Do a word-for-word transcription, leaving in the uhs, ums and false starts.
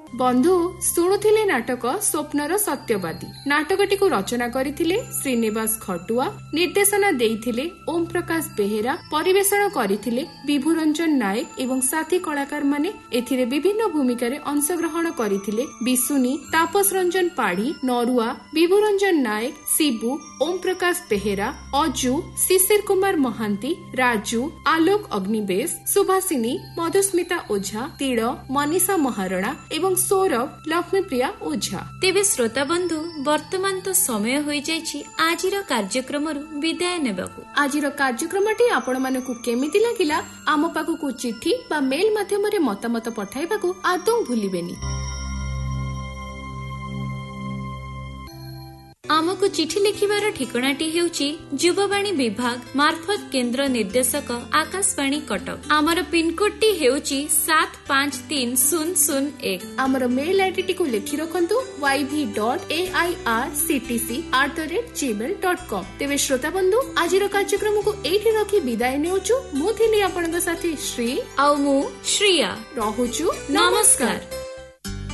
बंधु शुणुथिले नाटक स्वप्नर सत्यवादी। नाटकटी को रचना करथिले श्रीनिवास खटुआ, निर्देशना देइथिले ओम प्रकाश बेहेरा, परिवेषण करथिले विभुरंजन नायक एवं साथी कलाकार माने। एथिरे विभिन्न भूमिका रे अंशग्रहण करथिले बिसुनी, तापस रंजन पाढ़ी, नरुआ, विभुरंजन नायक, शिबू, ओम प्रकाश बेहेरा, अजू, शिशिर कुमार महांती, राजू, आलोक अग्निवेश, सुभाषिनी, मधुस्मिता ओझा, तीड़, मनीषा महारणा एवं सौरभ लक्ष्मीप्रिया ओझा। तेबे श्रोता बंधु वर्तमान तो समय होई जायछि आजिर कार्यक्रमरु विदाय नेबाकू। आजिर कार्यक्रमटी आपण मानकू केमिति लागिला आम पाखकू चिठी बा मेल माध्यम रे मतामत पठाइबाकू आदौ भूलिबेनी। आमको चिठी लिखिबार ठिकणाटी हेउची युववाणी विभाग मार्फत केंद्र निर्देशक आकाशवाणी कटक। आमर पिनकोड टी हेउची सात पांच तीन शून्य शून्य एक। आमर मेल आईडी को लिखि रखंतु वाई भी dot A I R C T C at the rate Gmail dot com. तेबे श्रोता बंधु आजिर कार्यक्रम को एठी रखी विदाय नेउछु। मु थिली आपनक साथी श्री आउ मु श्रिया रहुछु। नमस्कार।